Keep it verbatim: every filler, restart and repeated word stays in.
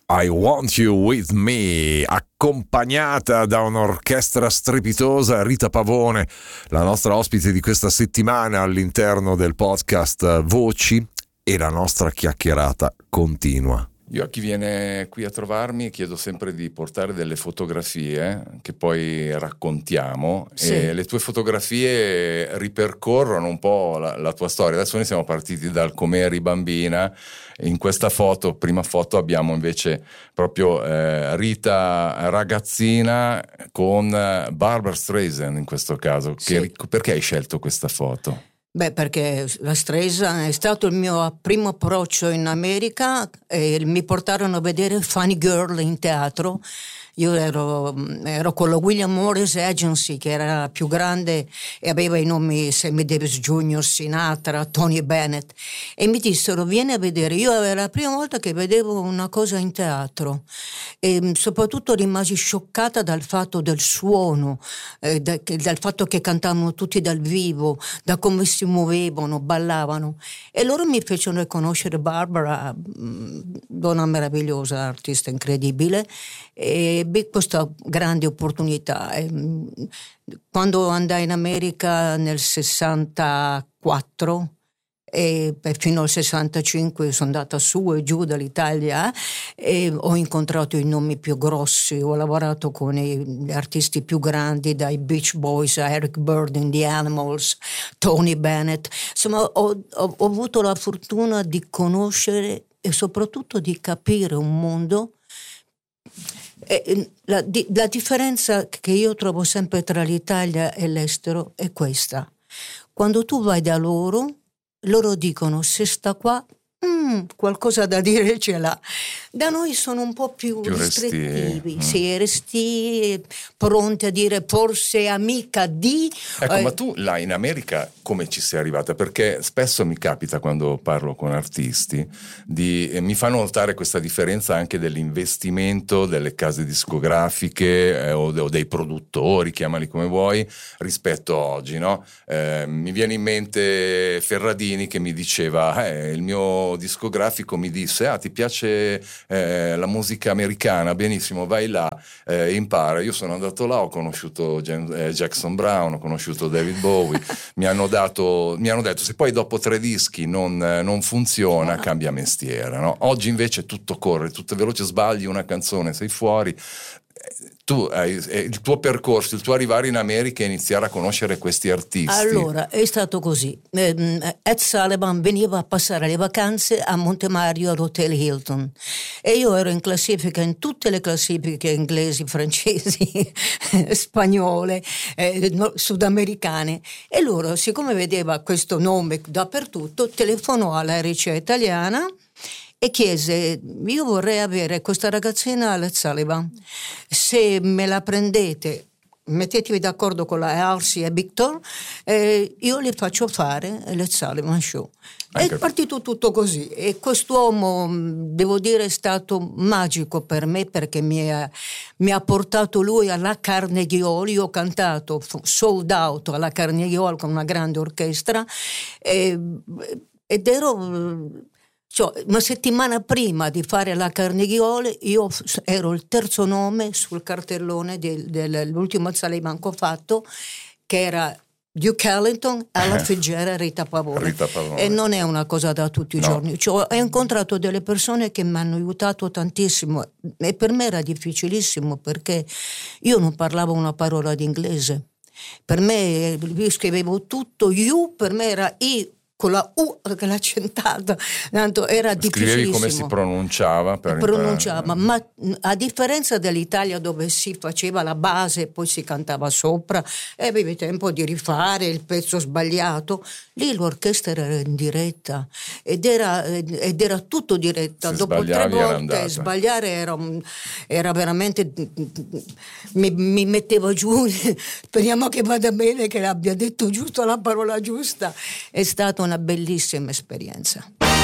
I Want You With Me, accompagnata da un'orchestra strepitosa. Rita Pavone, la nostra ospite di questa settimana all'interno del podcast Voci, e la nostra chiacchierata continua. Io a chi viene qui a trovarmi chiedo sempre di portare delle fotografie che poi raccontiamo, sì. E le tue fotografie ripercorrono un po' la, la tua storia. Adesso noi siamo partiti dal com'eri bambina. In questa foto, prima foto, abbiamo invece proprio eh, Rita ragazzina con Barbra Streisand in questo caso. Sì. Che, perché hai scelto questa foto? Beh, perché la Streisand è stato il mio primo approccio in America e mi portarono a vedere Funny Girl in teatro. Io ero, ero con la William Morris Agency, che era la più grande e aveva i nomi Sammy Davis Junior, Sinatra, Tony Bennett, e mi dissero vieni a vedere. Io era la prima volta che vedevo una cosa in teatro e soprattutto rimasi scioccata dal fatto del suono, eh, da, dal fatto che cantavano tutti dal vivo, da come si muovevano, ballavano, e loro mi fecero conoscere Barbara, donna meravigliosa, artista incredibile, e ebbi questa grande opportunità. Quando andai in America nel sessantaquattro e fino al sessantacinque sono andata su e giù dall'Italia e ho incontrato i nomi più grossi, ho lavorato con gli artisti più grandi, dai Beach Boys a Eric Burdon, The Animals, Tony Bennett. Insomma, ho, ho, ho avuto la fortuna di conoscere e soprattutto di capire un mondo. La, la differenza che io trovo sempre tra l'Italia e l'estero è questa: quando tu vai da loro, loro dicono se sta qua mm, qualcosa da dire ce l'ha. Da noi sono un po' più, più restrittivi, mm. sì, resti pronti a dire forse amica di. Ecco, eh, ma tu là in America come ci sei arrivata? Perché spesso mi capita quando parlo con artisti di eh, mi fanno notare questa differenza anche dell'investimento delle case discografiche eh, o, de, o dei produttori, chiamali come vuoi, rispetto a oggi, no? Eh, mi viene in mente Ferradini che mi diceva eh, il mio discografico mi disse ah ti piace Eh, la musica americana, benissimo, vai là e eh, impara. Io sono andato là, ho conosciuto James, eh, Jackson Brown, ho conosciuto David Bowie, mi hanno dato, mi hanno detto se poi dopo tre dischi non, eh, non funziona, ah. cambia mestiere, no? Oggi invece tutto corre, tutto è veloce, sbagli una canzone, sei fuori. Tu hai il tuo percorso, il tuo arrivare in America e iniziare a conoscere questi artisti. Allora, è stato così. Ed Sullivan veniva a passare le vacanze a Montemario all'Hotel Hilton e io ero in classifica in tutte le classifiche inglesi, francesi, spagnole, eh, sudamericane, e loro, siccome vedeva questo nome dappertutto, telefonò alla R C A italiana e chiese io vorrei avere questa ragazzina Ed Sullivan, se me la prendete mettetevi d'accordo con la Arsi e Victor, eh, io le faccio fare Ed Sullivan Show. Anche. È partito tutto così e quest'uomo devo dire è stato magico per me perché mi ha, mi ha portato lui alla Carnegie Hall. Io ho cantato sold out alla Carnegie Hall con una grande orchestra e, ed ero Cioè, una settimana prima di fare la Carnegie Hall io ero il terzo nome sul cartellone del, dell'ultimo Sullivan che ho fatto, che era Duke Ellington, Ella Fitzgerald, Rita Pavone. Rita Pavone. E non è una cosa da tutti i no. giorni. Cioè, ho incontrato delle persone che mi hanno aiutato tantissimo e per me era difficilissimo perché io non parlavo una parola di inglese. Per me io scrivevo tutto you, per me era I con la U che l'accentata, tanto era difficilissimo. Scrivevi come si pronunciava per pronunciava, ma a differenza dell'Italia dove si faceva la base e poi si cantava sopra e avevi tempo di rifare il pezzo sbagliato, lì l'orchestra era in diretta ed era, ed era tutto diretta. Se dopo tre volte era sbagliare era, era veramente mi, mi metteva giù. Speriamo che vada bene, che abbia detto giusto la parola giusta. È stata una bellissima esperienza.